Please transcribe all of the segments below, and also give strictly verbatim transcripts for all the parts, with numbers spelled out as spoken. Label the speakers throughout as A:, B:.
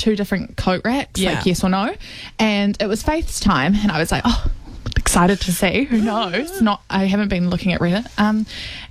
A: two different coat racks,
B: Yeah.
A: like yes or no, and it was Faith's time, and I was like, oh, excited to see. Who knows? Not, I haven't been looking at Reddit. Um,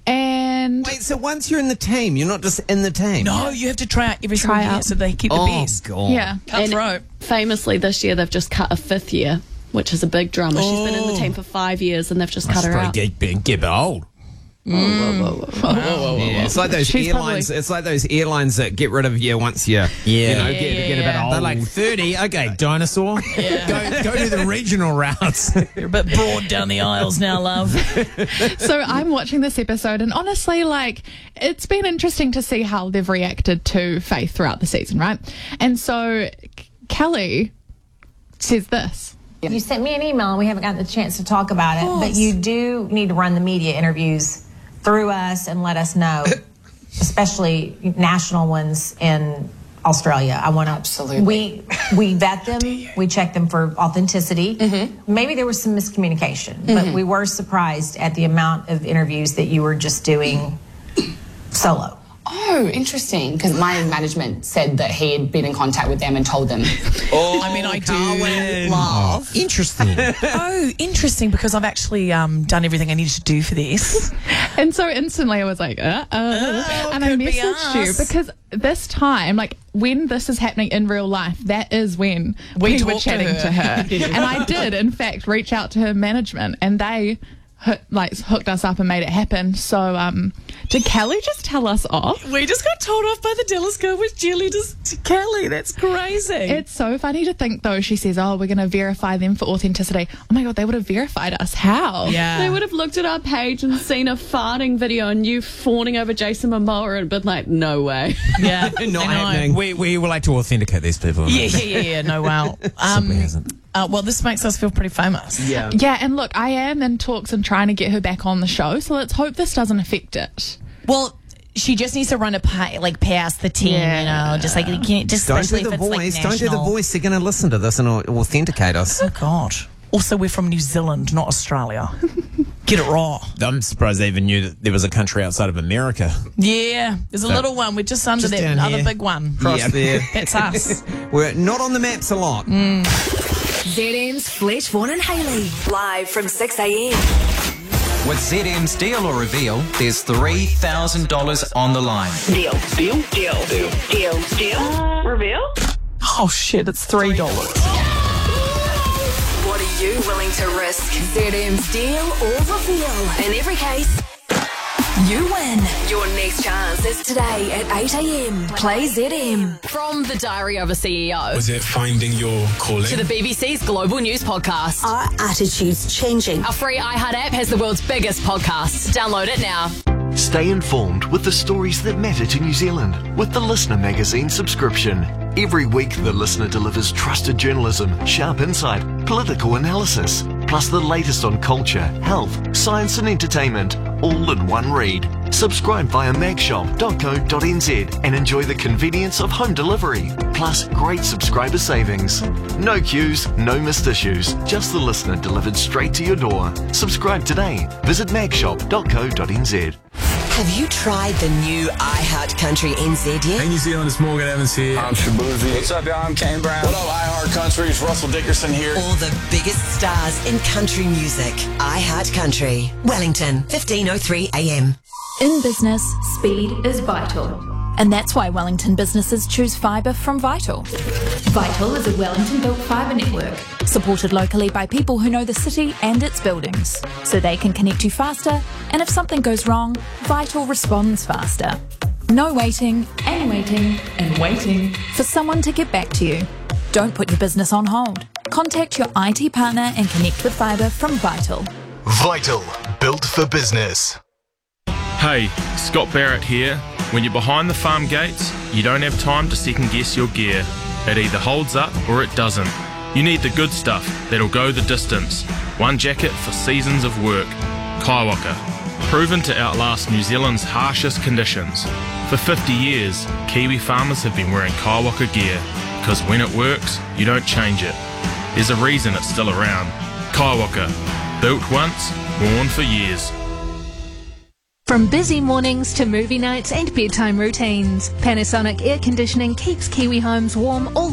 A: and
C: Wait, so once you're in the team, you're not just in the team?
B: No, you have to try out every
A: Try
B: single year
A: out.
B: so they keep the
C: Oh,
B: best.
C: God.
A: yeah,
B: Cutthroat.
D: Famously, this year they've just cut a fifth year, which is a big drama. She's been in the team for five years, and they've just cut her out.
C: Get, get, get a bit old.
D: Whoa, whoa, whoa, whoa.
C: Yeah, it's like those
A: She's
C: airlines.
A: probably-
C: It's like those airlines that get rid of you once you,
E: Yeah.
C: you know,
E: Yeah,
C: get,
A: yeah,
C: get a bit
A: yeah.
C: old. They're like thirty. Okay, dinosaur. Go, go to the regional routes.
B: You're a bit broad down the aisles now, love.
A: So I'm watching this episode, and honestly, like, it's been interesting to see how they've reacted to Faith throughout the season, right? And so K- Kelly says this.
F: You sent me an email and we haven't gotten the chance to talk about it, but you do need to run the media interviews through us and let us know, especially national ones in Australia. I want to absolutely. We we vet them, we check them for authenticity. Mm-hmm. Maybe there was some miscommunication, mm-hmm. but we were surprised at the amount of interviews that you were just doing solo.
G: Oh, interesting. Because my management said that he had been in contact with them and told them.
C: Oh,
B: I mean, I do
C: Carwyn.
B: love.
C: Oh, interesting.
B: Oh, interesting, because I've actually um, done everything I needed to do for this.
A: And so instantly I was like, uh, uh.
B: Oh,
A: and I
B: could be
A: messaged you
B: us.
A: because this time, like, when this is happening in real life, that is when
B: We
A: we, were
B: talk to
A: chatting to
B: her.
A: her. And I did, in fact, reach out to her management, and they hook, like hooked us up and made it happen. So um, did Kelly just tell us off?
B: We just got told off by the Dallas girl with Jelly to, to Kelly. That's crazy.
A: It's so funny to think, though. She says, oh, we're going to verify them for authenticity. Oh, my God, they would have verified us. How?
B: yeah.
D: They would have looked at our page and seen a farting video and you fawning over Jason Momoa and been like, no way.
B: Yeah.
C: Not
B: I know.
C: happening. We, we would like to authenticate these people.
B: Yeah, yeah, yeah, yeah. No, wow. Um,
C: Simply hasn't.
B: uh, well, this makes us feel pretty famous.
C: Yeah.
A: Yeah, and look, I am in talks and trying to get her back on the show, so let's hope this doesn't affect it.
B: Well, she just needs to run a pa- like past the team, you know, just like you can't just
C: Don't
B: especially
C: do the
B: if it's
C: voice.
B: like
C: Don't do the
B: national.
C: voice. They're going to listen to this and au- authenticate us.
B: Oh God. Also, we're from New Zealand, not Australia. Get it raw.
E: I'm surprised they even knew that there was a country outside of America.
B: Yeah, there's a little one. We're just under
E: Just
B: that
E: down
B: other
E: here.
B: big one.
C: Across
E: Yeah.
C: there.
B: That's us.
C: We're not on the maps a lot.
H: Z M's Fletch, Vaughan and Hayley. Live from six a.m.
I: With Z M's Deal or Reveal, there's three thousand dollars on the line.
H: Deal. Deal. Deal. Deal. Deal. Deal. Uh, reveal?
B: Oh shit, it's three dollars.
H: What are you willing to risk? Z M's Deal or Reveal. In every case, you win. Your next chance is today at eight a.m. Play Z M.
D: From the Diary of a C E O
J: Was it finding your calling?
D: to the B B C's Global News Podcast.
H: Our attitudes changing.
D: Our free iHeart app has the world's biggest podcasts. Download it now.
K: Stay informed with the stories that matter to New Zealand with the Listener magazine subscription. Every week, The Listener delivers trusted journalism, sharp insight, political analysis, plus the latest on culture, health, science and entertainment, all in one read. Subscribe via magshop dot co dot n z and enjoy the convenience of home delivery, plus great subscriber savings. No queues, no missed issues, just The Listener delivered straight to your door. Subscribe today. Visit magshop dot co dot n z.
H: Have you tried the new iHeart Country N Z yet?
J: Hey New Zealand, it's Morgan Evans here. I'm Shabuzi. What's up, y'all? I'm Kane Brown. What up, iHeart Country? It's Russell Dickerson here.
H: All the biggest stars in country music. iHeart Country. Wellington, fifteen oh three a m.
L: In business, speed is vital. And that's why Wellington businesses choose fibre from Vital. Vital is a Wellington-built fibre network, supported locally by people who know the city and its buildings, so they can connect you faster, and if something goes wrong, Vital responds faster. No waiting, and waiting, and waiting for someone to get back to you. Don't put your business on hold. Contact your I T partner and connect with fibre from Vital.
M: Vital, built for business.
N: Hey, Scott Barrett here. When you're behind the farm gates, you don't have time to second guess your gear. It either holds up or it doesn't. You need the good stuff that'll go the distance. One jacket for seasons of work. Kaiwaka. Proven to outlast New Zealand's harshest conditions. For fifty years, Kiwi farmers have been wearing Kaiwaka gear, because when it works, you don't change it. There's a reason it's still around. Kaiwaka. Built once, worn for years.
O: From busy mornings to movie nights and bedtime routines, Panasonic Air Conditioning keeps Kiwi homes warm all